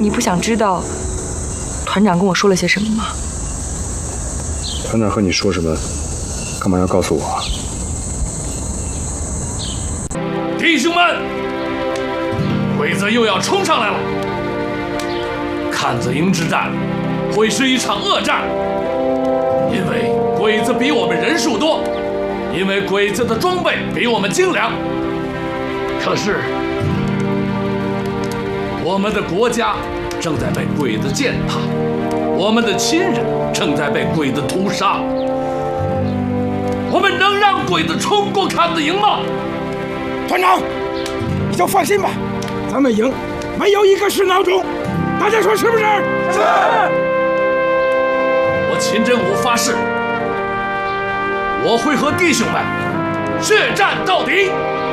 你不想知道团长跟我说了些什么吗？ 团长和你说什么？干嘛要告诉我啊？ 弟兄们，鬼子又要冲上来了！看子营之战会是一场恶战，因为鬼子比我们人数多，因为鬼子的装备比我们精良。可是，我们的国家正在被鬼子践踏，我们的亲人正在被鬼子屠杀。我们能让鬼子冲过看子营吗？ 团长，你就放心吧，咱们营没有一个是孬种，大家说是不是？是。 我秦真武发誓，我会和弟兄们血战到底。